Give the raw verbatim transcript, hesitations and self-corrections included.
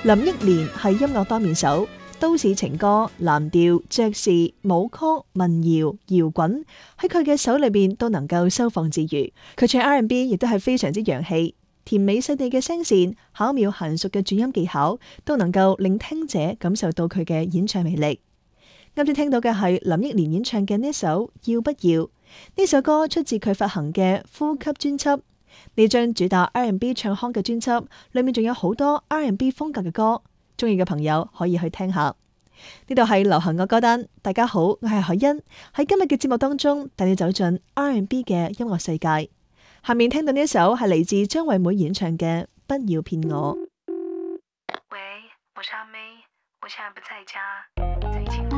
林憶蓮係音樂多面手，都市情歌、藍調、爵士、舞曲、民謠、搖滾喺佢嘅手裏邊都能夠收放自如。佢唱 R and B 亦都係非常之洋氣，甜美細膩嘅聲線、巧妙嫻熟嘅轉音技巧，都能夠令聽者感受到佢嘅演唱魅力。啱先聽到嘅係林憶蓮演唱嘅呢一首《要不要》，呢首歌出自佢發行嘅《呼吸》專輯。呢張主打 R and B 唱腔嘅專輯裏面仲有好多 R and B 風格嘅歌，中意嘅朋友可以去聽下。呢度係流行樂歌單，大家好，我係海欣，喺今日嘅節目當中帶你走進 R and B 嘅音樂世界。下面聽到呢一首係嚟自張惠妹演唱嘅《不要騙我》。 喂，我是阿妹，我現在不在家，在一起。